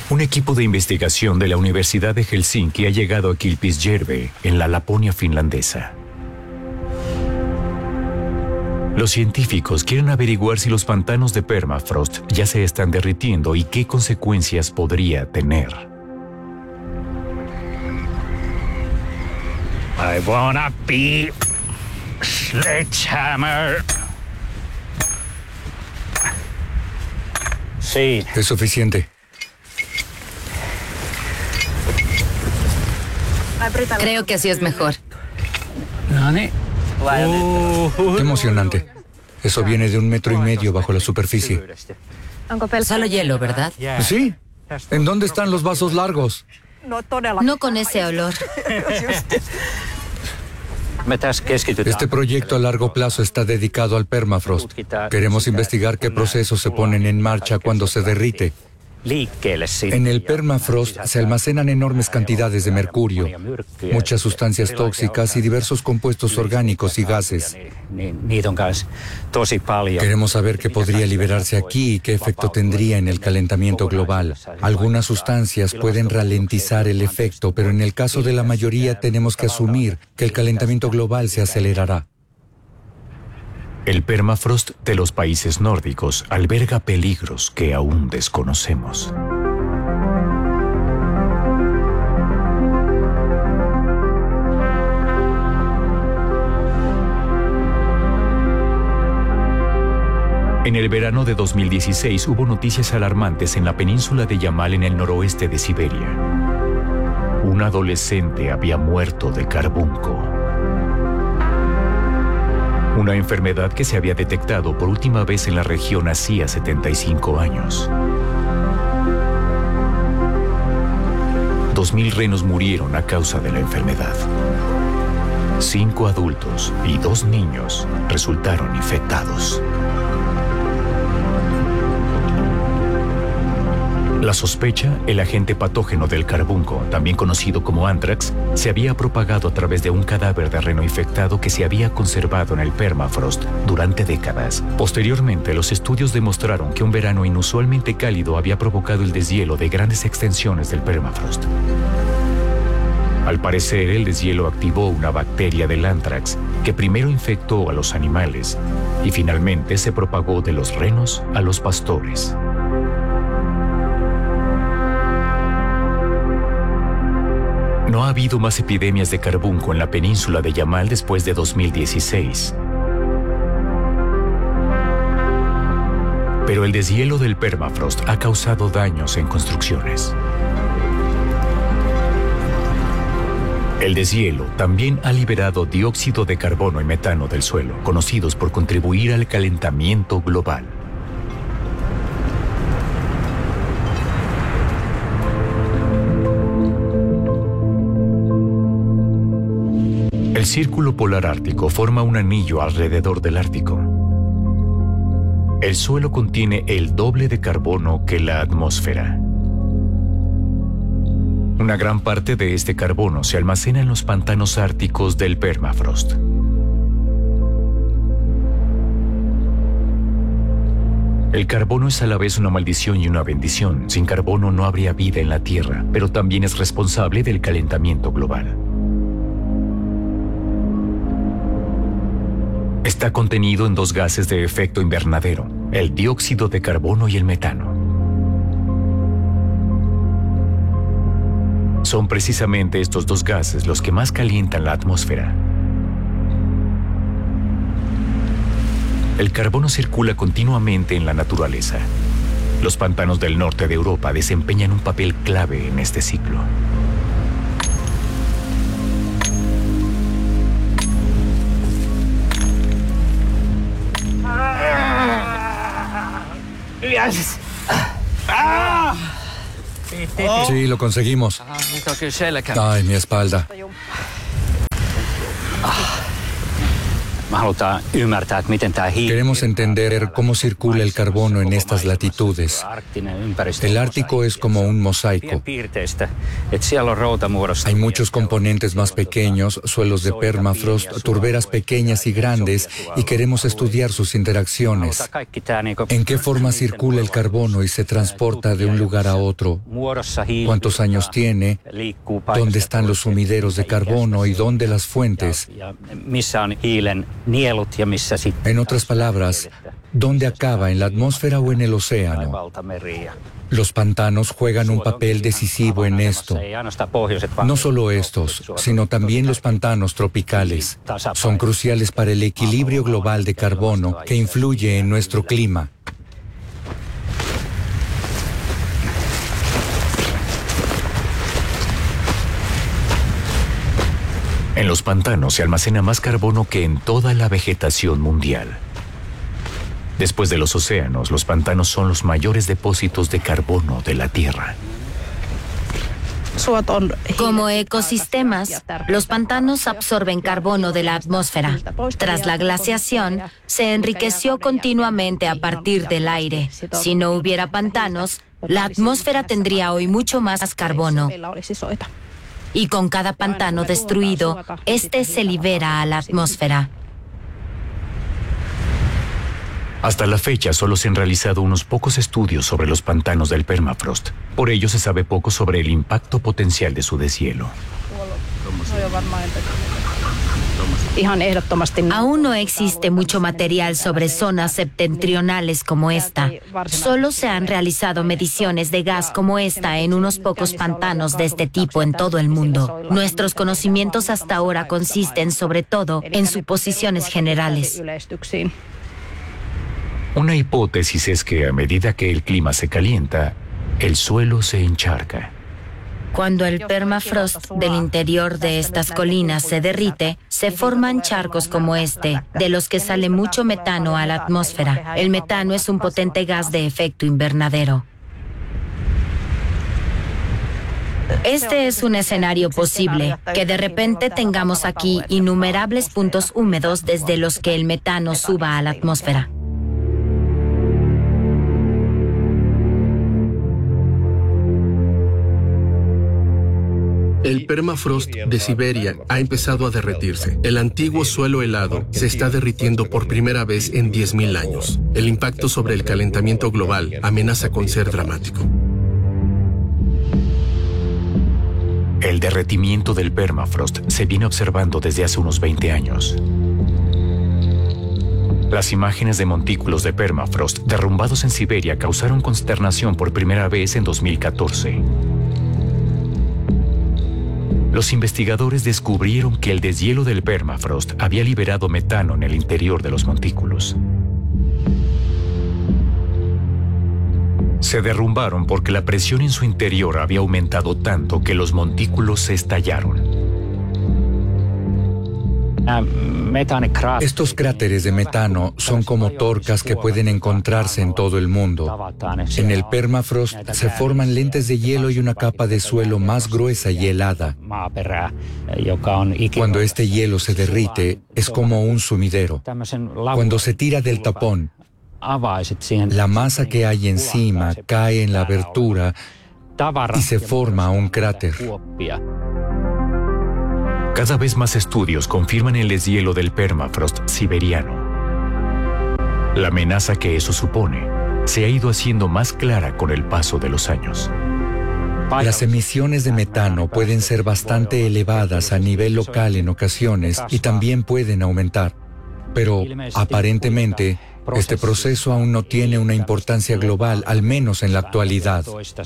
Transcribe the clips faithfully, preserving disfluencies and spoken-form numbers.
Un equipo de investigación de la Universidad de Helsinki ha llegado a Kilpisjärvi, en la Laponia finlandesa. Los científicos quieren averiguar si los pantanos de permafrost ya se están derritiendo y qué consecuencias podría tener. I wanna be Sledgehammer. Sí. Es suficiente. Creo que así es mejor. Qué emocionante. Eso viene de un metro y medio bajo la superficie. Solo hielo, ¿verdad? Sí. ¿En dónde están los vasos largos? No con ese olor. Este proyecto a largo plazo está dedicado al permafrost. Queremos investigar qué procesos se ponen en marcha cuando se derrite. En el permafrost se almacenan enormes cantidades de mercurio, muchas sustancias tóxicas y diversos compuestos orgánicos y gases. Queremos saber qué podría liberarse aquí y qué efecto tendría en el calentamiento global. Algunas sustancias pueden ralentizar el efecto, pero en el caso de la mayoría tenemos que asumir que el calentamiento global se acelerará. El permafrost de los países nórdicos alberga peligros que aún desconocemos. En el verano de dos mil dieciséis hubo noticias alarmantes en la península de Yamal en el noroeste de Siberia. Un adolescente había muerto de carbunco. Una enfermedad que se había detectado por última vez en la región hacía setenta y cinco años. Dos mil renos murieron a causa de la enfermedad. Cinco adultos y dos niños resultaron infectados. La sospecha, el agente patógeno del carbunco, también conocido como anthrax, se había propagado a través de un cadáver de reno infectado que se había conservado en el permafrost durante décadas. Posteriormente, los estudios demostraron que un verano inusualmente cálido había provocado el deshielo de grandes extensiones del permafrost. Al parecer, el deshielo activó una bacteria del anthrax que primero infectó a los animales y finalmente se propagó de los renos a los pastores. No ha habido más epidemias de carbunco en la península de Yamal después de dos mil dieciséis. Pero el deshielo del permafrost ha causado daños en construcciones. El deshielo también ha liberado dióxido de carbono y metano del suelo, conocidos por contribuir al calentamiento global. El Círculo Polar Ártico forma un anillo alrededor del Ártico. El suelo contiene el doble de carbono que la atmósfera. Una gran parte de este carbono se almacena en los pantanos árticos del permafrost. El carbono es a la vez una maldición y una bendición. Sin carbono no habría vida en la Tierra, pero también es responsable del calentamiento global. Está contenido en dos gases de efecto invernadero, el dióxido de carbono y el metano. Son precisamente estos dos gases los que más calientan la atmósfera. El carbono circula continuamente en la naturaleza. Los pantanos del norte de Europa desempeñan un papel clave en este ciclo. Sí, lo conseguimos. Ay, mi espalda. Queremos entender cómo circula el carbono en estas latitudes. El Ártico es como un mosaico. Hay muchos componentes más pequeños, suelos de permafrost, turberas pequeñas y grandes, y queremos estudiar sus interacciones. ¿En qué forma circula el carbono y se transporta de un lugar a otro? ¿Cuántos años tiene? ¿Dónde están los sumideros de carbono y dónde las fuentes? En otras palabras, ¿dónde acaba, en la atmósfera o en el océano? Los pantanos juegan un papel decisivo en esto. No solo estos, sino también los pantanos tropicales. Son cruciales para el equilibrio global de carbono que influye en nuestro clima. En los pantanos se almacena más carbono que en toda la vegetación mundial. Después de los océanos, los pantanos son los mayores depósitos de carbono de la Tierra. Como ecosistemas, los pantanos absorben carbono de la atmósfera. Tras la glaciación, se enriqueció continuamente a partir del aire. Si no hubiera pantanos, la atmósfera tendría hoy mucho más carbono. Y con cada pantano destruido, este se libera a la atmósfera. Hasta la fecha solo se han realizado unos pocos estudios sobre los pantanos del permafrost. Por ello se sabe poco sobre el impacto potencial de su deshielo. Aún no existe mucho material sobre zonas septentrionales como esta. Solo se han realizado mediciones de gas como esta en unos pocos pantanos de este tipo en todo el mundo. Nuestros conocimientos hasta ahora consisten sobre todo en suposiciones generales. Una hipótesis es que a medida que el clima se calienta, el suelo se encharca. Cuando el permafrost del interior de estas colinas se derrite, se forman charcos como este, de los que sale mucho metano a la atmósfera. El metano es un potente gas de efecto invernadero. Este es un escenario posible, que de repente tengamos aquí innumerables puntos húmedos desde los que el metano suba a la atmósfera. El permafrost de Siberia ha empezado a derretirse. El antiguo suelo helado se está derritiendo por primera vez en diez mil años. El impacto sobre el calentamiento global amenaza con ser dramático. El derretimiento del permafrost se viene observando desde hace unos veinte años. Las imágenes de montículos de permafrost derrumbados en Siberia causaron consternación por primera vez en dos mil catorce. Los investigadores descubrieron que el deshielo del permafrost había liberado metano en el interior de los montículos. Se derrumbaron porque la presión en su interior había aumentado tanto que los montículos se estallaron. Estos cráteres de metano son como torcas que pueden encontrarse en todo el mundo. En el permafrost se forman lentes de hielo y una capa de suelo más gruesa y helada. Cuando este hielo se derrite, es como un sumidero. Cuando se tira del tapón, la masa que hay encima cae en la abertura y se forma un cráter. Cada vez más estudios confirman el deshielo del permafrost siberiano. La amenaza que eso supone se ha ido haciendo más clara con el paso de los años. Las emisiones de metano pueden ser bastante elevadas a nivel local en ocasiones y también pueden aumentar. Pero, aparentemente, este proceso aún no tiene una importancia global, al menos en la actualidad.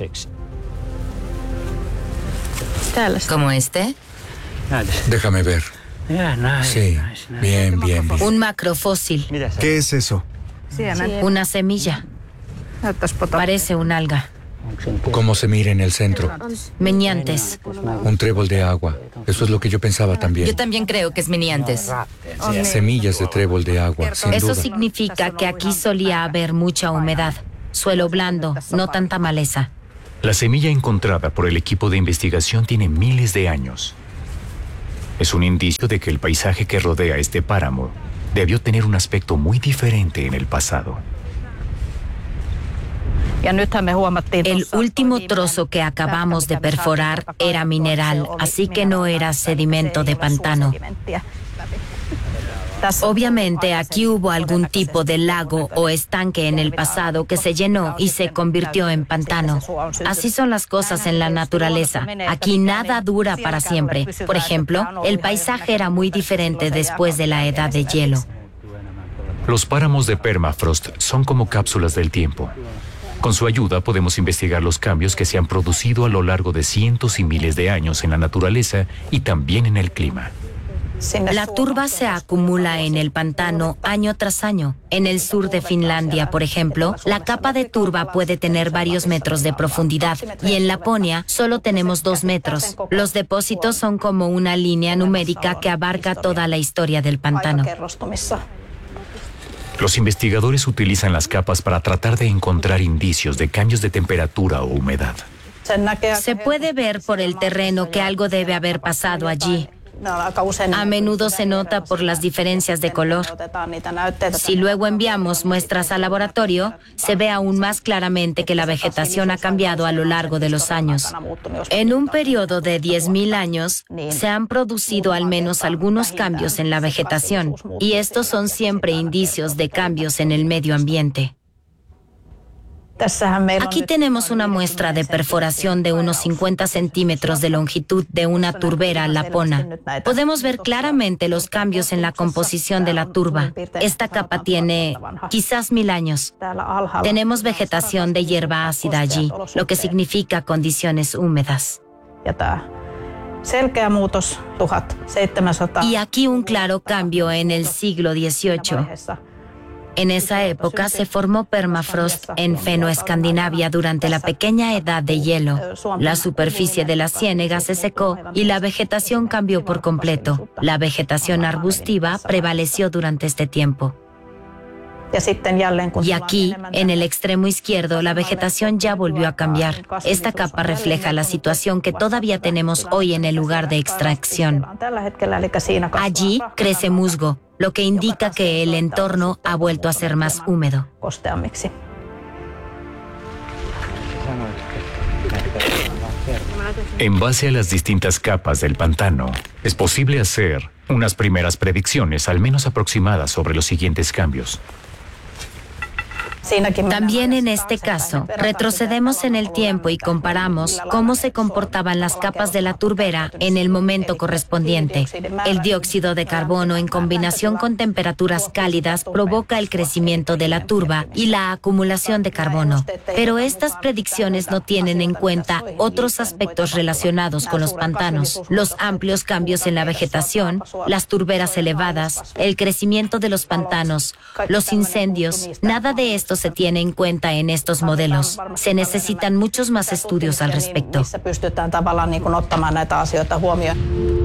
¿Como este? Déjame ver. Sí, bien, bien, bien. Un macrofósil. ¿Qué es eso? Una semilla. Parece un alga. ¿Cómo se mira en el centro? Meñiantes. Un trébol de agua. Eso es lo que yo pensaba también. Yo también creo que es meñiantes. Semillas de trébol de agua, sin Eso duda. significa que aquí solía haber mucha humedad, suelo blando, no tanta maleza. La semilla encontrada por el equipo de investigación tiene miles de años. Es un indicio de que el paisaje que rodea este páramo debió tener un aspecto muy diferente en el pasado. El último trozo que acabamos de perforar era mineral, así que no era sedimento de pantano. Obviamente aquí hubo algún tipo de lago o estanque en el pasado que se llenó y se convirtió en pantano. Así son las cosas en la naturaleza. Aquí nada dura para siempre. Por ejemplo, el paisaje era muy diferente después de la edad de hielo. Los páramos de permafrost son como cápsulas del tiempo. Con su ayuda podemos investigar los cambios que se han producido a lo largo de cientos y miles de años en la naturaleza y también en el clima. La turba se acumula en el pantano año tras año. En el sur de Finlandia, por ejemplo, la capa de turba puede tener varios metros de profundidad y en Laponia solo tenemos dos metros. Los depósitos son como una línea numérica que abarca toda la historia del pantano. Los investigadores utilizan las capas para tratar de encontrar indicios de cambios de temperatura o humedad. Se puede ver por el terreno que algo debe haber pasado allí. A menudo se nota por las diferencias de color. Si luego enviamos muestras al laboratorio, se ve aún más claramente que la vegetación ha cambiado a lo largo de los años. En un periodo de diez mil años, se han producido al menos algunos cambios en la vegetación, y estos son siempre indicios de cambios en el medio ambiente. Aquí tenemos una muestra de perforación de unos cincuenta centímetros de longitud de una turbera lapona. Podemos ver claramente los cambios en la composición de la turba. Esta capa tiene quizás mil años. Tenemos vegetación de hierba ácida allí, lo que significa condiciones húmedas. Y aquí un claro cambio en el siglo dieciocho. En esa época se formó permafrost en Fennoescandinavia durante la pequeña edad de hielo. La superficie de la ciénaga se secó y la vegetación cambió por completo. La vegetación arbustiva prevaleció durante este tiempo. Y aquí, en el extremo izquierdo, la vegetación ya volvió a cambiar. Esta capa refleja la situación que todavía tenemos hoy en el lugar de extracción. Allí crece musgo, lo que indica que el entorno ha vuelto a ser más húmedo. En base a las distintas capas del pantano, es posible hacer unas primeras predicciones, al menos aproximadas, sobre los siguientes cambios. También en este caso, retrocedemos en el tiempo y comparamos cómo se comportaban las capas de la turbera en el momento correspondiente. El dióxido de carbono en combinación con temperaturas cálidas provoca el crecimiento de la turba y la acumulación de carbono. Pero estas predicciones no tienen en cuenta otros aspectos relacionados con los pantanos, los amplios cambios en la vegetación, las turberas elevadas, el crecimiento de los pantanos, los incendios. Nada de esto se tiene en cuenta en estos modelos. Se necesitan muchos más estudios al respecto.